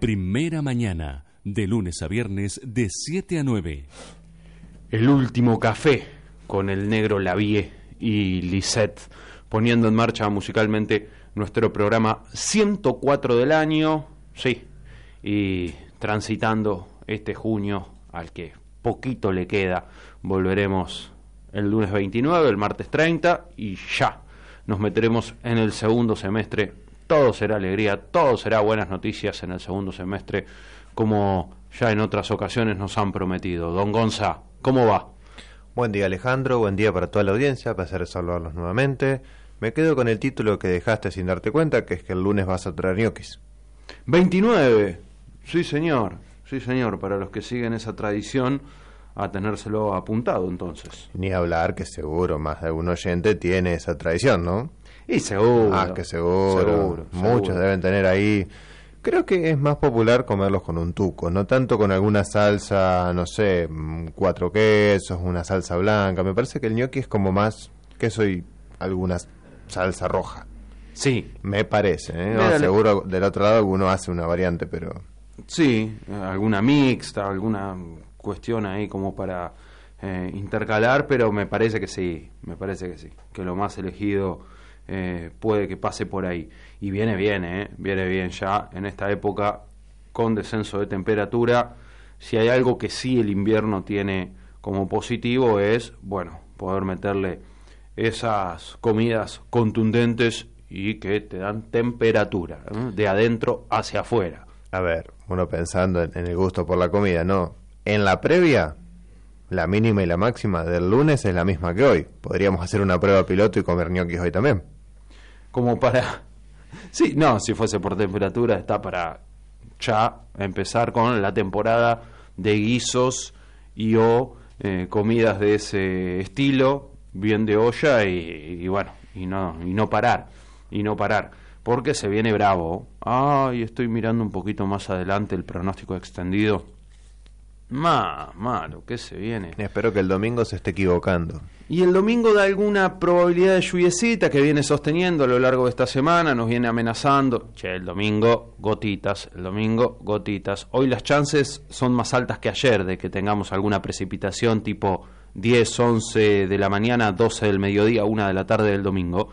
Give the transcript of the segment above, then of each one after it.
Primera Mañana, de lunes a viernes de 7 a 9. El último café con el negro Lavie y Lisette, poniendo en marcha musicalmente nuestro programa 104 del año, sí, y transitando este junio al que poquito le queda. Volveremos el lunes 29, el martes 30 y ya nos meteremos en el segundo semestre. Todo será alegría, todo será buenas noticias en el segundo semestre, como ya en otras ocasiones nos han prometido. Don Gonza, ¿cómo va? Buen día, Alejandro, buen día para toda la audiencia, placer saludarlos nuevamente. Me quedo con el título que dejaste sin darte cuenta, que es que el lunes vas a traer ñoquis. 29, sí señor, para los que siguen esa tradición, a tenérselo apuntado entonces. Ni hablar, que seguro más de algún oyente tiene esa tradición, ¿no? Y seguro. Que seguro. Muchos deben tener ahí. Creo que es más popular comerlos con un tuco, no tanto con alguna salsa, no sé, 4 quesos, una salsa blanca. Me parece que el ñoqui es como más queso y alguna salsa roja. Sí. Me parece, ¿eh? No, seguro del otro lado alguno hace una variante, pero... Sí, alguna mixta, alguna cuestión ahí como para intercalar, pero me parece que sí, que lo más elegido puede que pase por ahí. Y viene bien ya en esta época con descenso de temperatura. Si hay algo que sí el invierno tiene como positivo es, bueno, poder meterle esas comidas contundentes y que te dan temperatura, de adentro hacia afuera. A ver, uno pensando en el gusto por la comida, ¿no? En la previa, la mínima y la máxima del lunes es la misma que hoy. Podríamos hacer una prueba piloto y comer ñoquis hoy también. Como para... Sí, no, si fuese por temperatura está para ya empezar con la temporada de guisos y comidas de ese estilo, bien de olla y bueno, y no parar, porque se viene bravo. Ay, estoy mirando un poquito más adelante el pronóstico extendido. Malo, ¿qué se viene? Espero que el domingo se esté equivocando. Y el domingo da alguna probabilidad de lluviecita que viene sosteniendo a lo largo de esta semana, nos viene amenazando. El domingo gotitas. Hoy las chances son más altas que ayer de que tengamos alguna precipitación tipo 10, 11 de la mañana, 12 del mediodía, 1 de la tarde del domingo.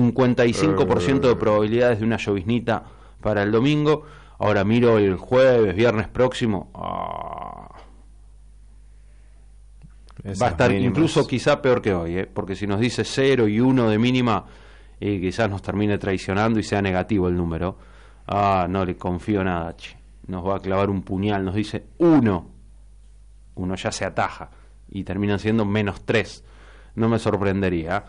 55% de probabilidades de una lloviznita para el domingo. Ahora miro el jueves, viernes próximo. Va a estar incluso quizá peor que hoy, porque si nos dice 0 y 1 de mínima, quizás nos termine traicionando y sea negativo el número. No le confío nada, nos va a clavar un puñal, nos dice 1 ya se ataja y terminan siendo -3. No me sorprendería.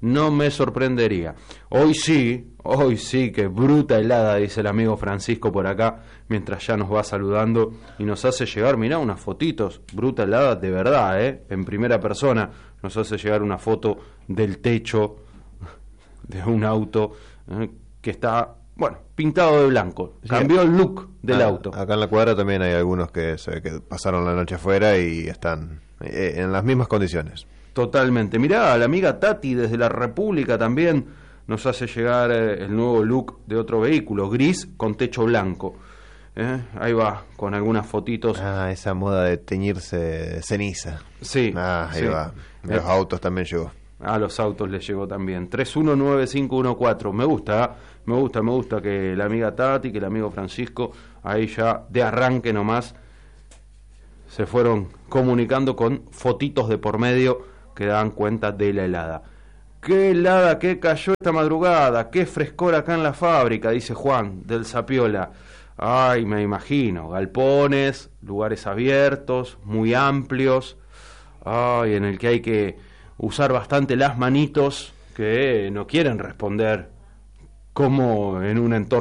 Hoy sí, que bruta helada, dice el amigo Francisco por acá, mientras ya nos va saludando y nos hace llegar, mirá, unas fotitos, bruta helada de verdad, en primera persona, nos hace llegar una foto del techo de un auto que está, bueno, pintado de blanco, cambió el look del auto. Acá en la cuadra también hay algunos que pasaron la noche afuera y están en las mismas condiciones. Totalmente. Mirá, la amiga Tati desde la República también nos hace llegar el nuevo look de otro vehículo, gris con techo blanco. Ahí va, con algunas fotitos. Esa moda de teñirse de ceniza. Sí. Ahí va. Los autos también llegó. A los autos les llegó también. 319514. Me gusta que la amiga Tati, que el amigo Francisco, ahí ya de arranque nomás, se fueron comunicando con fotitos de por medio que dan cuenta de la helada. ¡Qué helada que cayó esta madrugada! ¡Qué frescor acá en la fábrica!, dice Juan, del Zapiola. Ay, me imagino, galpones, lugares abiertos, muy amplios, en el que hay que usar bastante las manitos, que no quieren responder como en un entorno